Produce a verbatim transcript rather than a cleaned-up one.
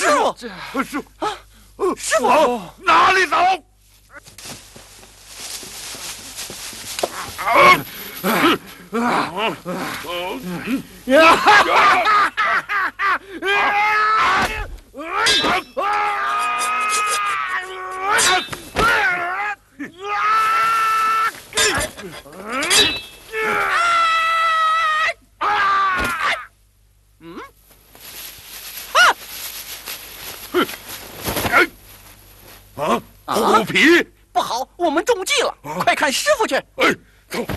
师傅， 这师傅啊，师傅往哪里走？ 嗯， 啊！啊！虎皮， 不好，我们中计了！快看师傅去！ 哎，走。